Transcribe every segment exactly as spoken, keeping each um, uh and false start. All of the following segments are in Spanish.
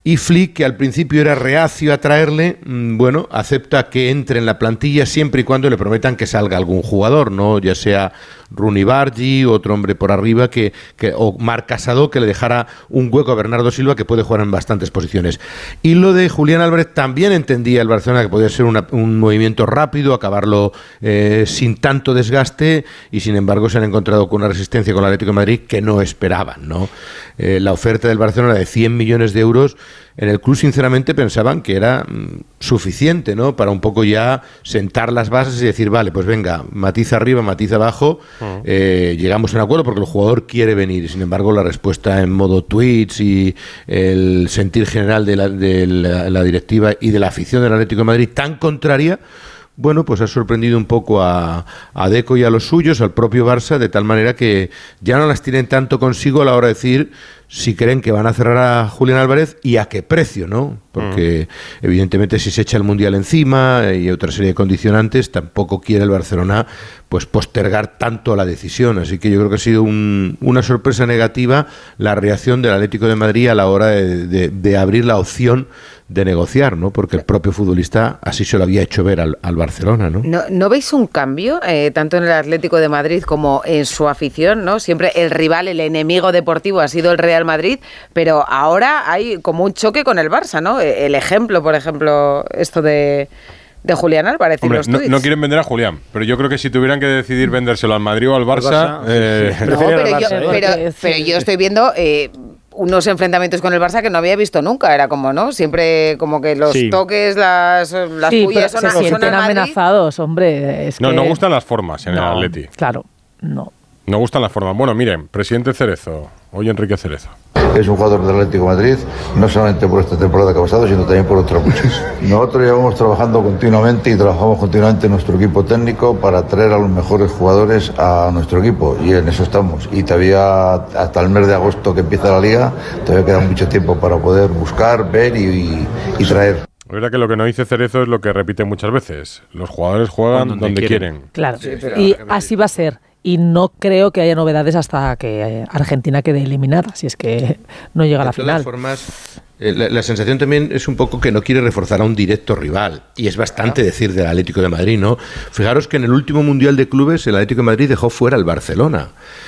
Y Flick, que al principio era reacio a traerle, bueno, acepta que entre en la plantilla siempre y cuando le prometan que salga algún jugador, ¿no? Ya sea Rooney Bargi, otro hombre por arriba, que, que o Marc Casado, que le dejara un hueco a Bernardo Silva, que puede jugar en bastantes posiciones. Y lo de Julián Álvarez también entendía el Barcelona que podía ser una, un movimiento rápido, acabarlo eh, sin tanto desgaste, y sin embargo se han encontrado con una resistencia con el Atlético de Madrid que no esperaban, ¿no? Eh, la oferta del Barcelona de cien millones de euros, en el club sinceramente pensaban que era mm, suficiente, ¿no? Para un poco ya sentar las bases y decir, vale, pues venga, matiz arriba, matiz abajo, uh-huh. eh, llegamos a un acuerdo porque el jugador quiere venir. Sin embargo, la respuesta en modo tweets y el sentir general de la, de la, la directiva y de la afición del Atlético de Madrid tan contraria, bueno, pues ha sorprendido un poco a, a Deco y a los suyos, al propio Barça, de tal manera que ya no las tienen tanto consigo a la hora de decir si creen que van a cerrar a Julián Álvarez y a qué precio, ¿no? Porque mm. evidentemente si se echa el Mundial encima y otra serie de condicionantes, tampoco quiere el Barcelona pues postergar tanto la decisión. Así que yo creo que ha sido un, una sorpresa negativa la reacción del Atlético de Madrid a la hora de, de, de abrir la opción de negociar, ¿no? Porque el propio futbolista así se lo había hecho ver al, al Barcelona, ¿no? ¿No, ¿no veis un cambio, eh, tanto en el Atlético de Madrid como en su afición, ¿no? Siempre el rival, el enemigo deportivo ha sido el Real Madrid, pero ahora hay como un choque con el Barça, ¿no? El ejemplo, por ejemplo, esto de... de Julián Álvarez. Hombre, y los no, tweets. no quieren vender a Julián, pero yo creo que si tuvieran que decidir vendérselo al Madrid o al Barça... Barça eh, no, pero, Barça, yo, ¿eh? pero, pero yo estoy viendo... Eh, unos enfrentamientos con el Barça que no había visto nunca, era como, ¿no? Siempre como que los sí. toques, las, las sí, pullas son, se son sienten amenazados, hombre. Es no, que... no gustan las formas en no, el Atleti. Claro, no. No gustan las formas. Bueno, miren, presidente Cerezo, hoy Enrique Cerezo. Es un jugador del Atlético de Madrid, no solamente por esta temporada que ha pasado, sino también por otras muchas. Nosotros llevamos trabajando continuamente y trabajamos continuamente en nuestro equipo técnico para traer a los mejores jugadores a nuestro equipo, y en eso estamos. Y todavía hasta el mes de agosto que empieza la liga, todavía queda mucho tiempo para poder buscar, ver y, y, y traer. La verdad que lo que no dice Cerezo es lo que repite muchas veces. Los jugadores juegan donde, donde quieren. quieren. Claro, sí, y así va a ser. Y no creo que haya novedades hasta que Argentina quede eliminada, si es que no llega a la final. De todas formas, eh, la, la sensación también es un poco que no quiere reforzar a un directo rival. Y es bastante decir del Atlético de Madrid, ¿no? Fijaros que en el último Mundial de Clubes el Atlético de Madrid dejó fuera al Barcelona.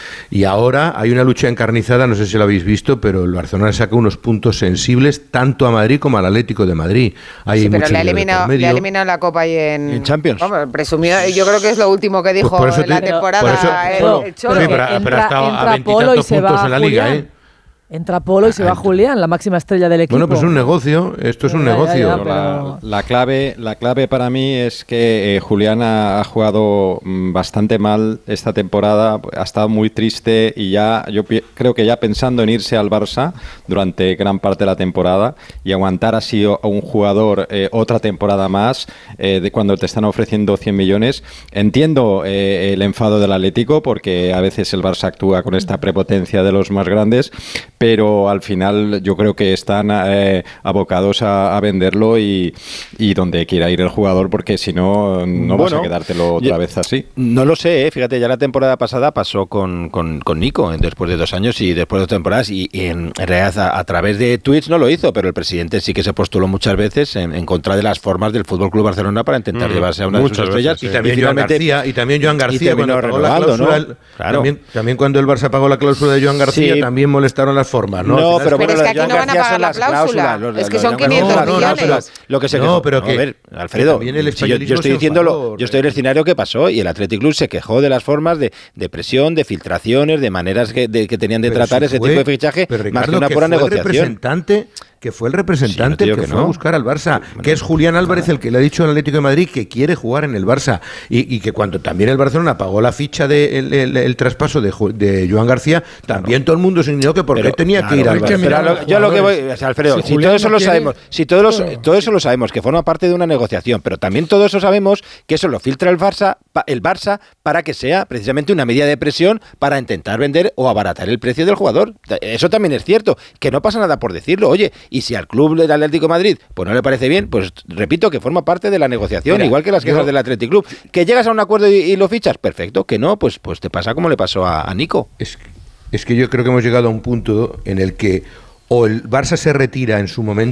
Y ahora hay una lucha encarnizada, no sé si lo habéis visto, pero el Barcelona saca unos puntos sensibles tanto a Madrid como al Atlético de Madrid. Hay sí, pero le ha eliminado, le ha eliminado la Copa y en, en Champions. Vamos, presumido, yo creo que es lo último que dijo pues en la te, temporada eso, el, pero, el Cholo. Sí, pero, entra, pero ha estado a veintitantos puntos en la Liga, ¿eh? Entra Polo y se va Julián, la máxima estrella del equipo. Bueno, pues es un negocio, esto es un ya, negocio. Ya, ya, pero... la, la, clave, la clave para mí es que eh, Julián ha, ha jugado bastante mal esta temporada, ha estado muy triste y ya yo pi- creo que ya pensando en irse al Barça durante gran parte de la temporada y aguantar así a un jugador eh, otra temporada más eh, de cuando te están ofreciendo cien millones. Entiendo eh, el enfado del Atlético porque a veces el Barça actúa con esta prepotencia de los más grandes, pero al final yo creo que están eh, abocados a, a venderlo y, y donde quiera ir el jugador, porque si no, no bueno, vas a quedártelo otra yo, vez así. No lo sé, ¿eh? Fíjate, ya la temporada pasada pasó con, con, con Nico, después de dos años y después de dos temporadas, y, y en realidad a, a través de tweets no lo hizo, pero el presidente sí que se postuló muchas veces en, en contra de las formas del F C Barcelona para intentar mm, llevarse a una de sus estrellas. Veces, sí. Y también y Joan García, y también Joan García cuando pagó la cláusula, ¿no? Claro. También, también cuando el Barça pagó la cláusula de Joan García, sí. también molestaron las formas, ¿no? No, pero, pero bueno, es que aquí no van a pagar la cláusula, los, es que son quinientos no, no, millones. No, lo que se no, quejó. pero no, que, a ver, Alfredo, si yo, yo estoy diciéndolo, yo estoy en el escenario que pasó y el Athletic Club se quejó de las formas de, de presión, de filtraciones, de maneras que, de, que tenían de pero tratar si ese fue, tipo de fichaje, pero Ricardo, más que una pura negociación. Representante que fue el representante sí, no el que, que fue no. a buscar al Barça, bueno, que es Julián Álvarez el que le ha dicho al Atlético de Madrid que quiere jugar en el Barça y, y que cuando también el Barcelona pagó la ficha del de el, el, el traspaso de, de Joan García, también claro. todo el mundo se indignó que por qué tenía claro, que ir al Barça. Pero lo, yo lo que voy, o sea, Alfredo, si, si todo eso no lo quiere, sabemos, si todo, los, pero... todo eso lo sabemos, que forma parte de una negociación, pero también todo eso sabemos que eso lo filtra el Barça, el Barça para que sea precisamente una medida de presión para intentar vender o abaratar el precio del jugador. Eso también es cierto, que no pasa nada por decirlo. Oye, y si al club le Atlético de Madrid, pues no le parece bien, pues repito que forma parte de la negociación, Mira, igual que las quejas yo, del Athletic Club. Que llegas a un acuerdo y, y lo fichas, perfecto, que no, pues, pues te pasa como le pasó a, a Nico. Es, es que yo creo que hemos llegado a un punto en el que o el Barça se retira en su momento